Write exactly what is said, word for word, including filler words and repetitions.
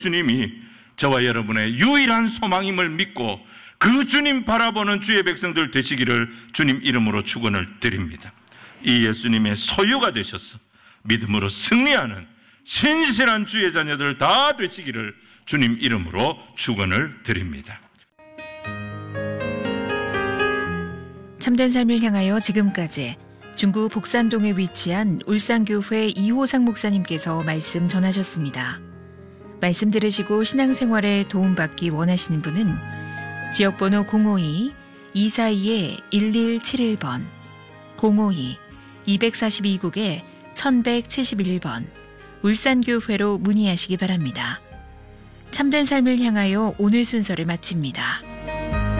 주님이 저와 여러분의 유일한 소망임을 믿고 그 주님 바라보는 주의 백성들 되시기를 주님 이름으로 축원을 드립니다. 이 예수님의 소유가 되셔서 믿음으로 승리하는 신실한 주의 자녀들 다 되시기를 주님 이름으로 축원을 드립니다. 참된 삶을 향하여 지금까지 중구 복산동에 위치한 울산교회 이호상 목사님께서 말씀 전하셨습니다. 말씀 들으시고 신앙생활에 도움받기 원하시는 분은 지역번호 공오이 이사이 일일칠일 번, 공오이 이사이 국에 천백칠십일 번 울산교회로 문의하시기 바랍니다. 참된 삶을 향하여 오늘 순서를 마칩니다.